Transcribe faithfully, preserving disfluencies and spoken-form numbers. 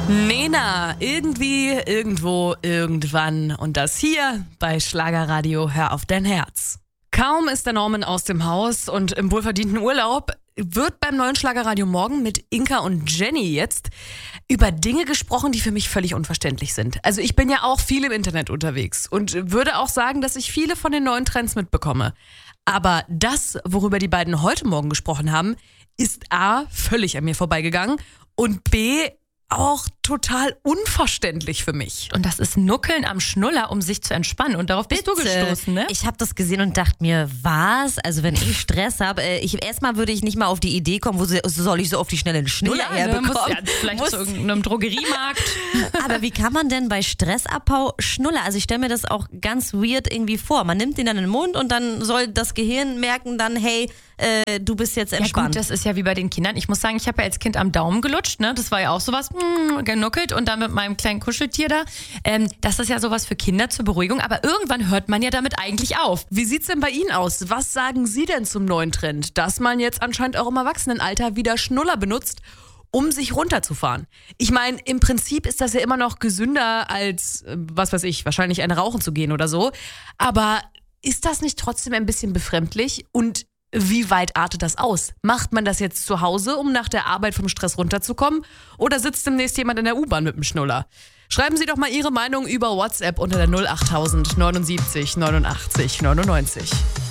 Nena, irgendwie, irgendwo, irgendwann. Und das hier bei Schlagerradio Hör auf dein Herz. Kaum ist der Norman aus dem Haus und im wohlverdienten Urlaub, wird beim neuen Schlagerradio Morgen mit Inka und Jenny jetzt über Dinge gesprochen, die für mich völlig unverständlich sind. Also ich bin ja auch viel im Internet unterwegs und würde auch sagen, dass ich viele von den neuen Trends mitbekomme. Aber das, worüber die beiden heute Morgen gesprochen haben, ist A, völlig an mir vorbeigegangen und B, auch total unverständlich für mich. Und das ist Nuckeln am Schnuller, um sich zu entspannen. Und darauf bist Bitte. du gestoßen, ne? Ich habe das gesehen und dachte mir, was? Also wenn ich Stress habe, ich, erstmal würde ich nicht mal auf die Idee kommen, wo soll ich so auf die schnelle einen Schnuller Ja, herbekommen? muss ja vielleicht Muss- zu irgendeinem Drogeriemarkt. Aber wie kann man denn bei Stressabbau Schnuller? Also ich stelle mir das auch ganz weird irgendwie vor. Man nimmt den dann in den Mund und dann soll das Gehirn merken dann, hey, äh, du bist jetzt Ja entspannt. gut, das ist ja wie bei den Kindern. Ich muss sagen, ich habe ja als Kind am Daumen gelutscht, ne? Das war ja auch sowas, mm, genuckelt und dann mit meinem kleinen Kuscheltier da. Ähm, das ist ja sowas für Kinder zur Beruhigung, aber irgendwann hört man ja damit eigentlich auf. Wie sieht's denn bei Ihnen aus? Was sagen Sie denn zum neuen Trend, dass man jetzt anscheinend auch im Erwachsenenalter wieder Schnuller benutzt, um sich runterzufahren? Ich meine, im Prinzip ist das ja immer noch gesünder als, äh, was weiß ich, wahrscheinlich eine rauchen zu gehen oder so. Aber ist das nicht trotzdem ein bisschen befremdlich? Und wie weit artet das aus? Macht man das jetzt zu Hause, um nach der Arbeit vom Stress runterzukommen? Oder sitzt demnächst jemand in der U-Bahn mit dem Schnuller? Schreiben Sie doch mal Ihre Meinung über WhatsApp unter der null achttausend neunundsiebzig neunundachtzig neunundneunzig.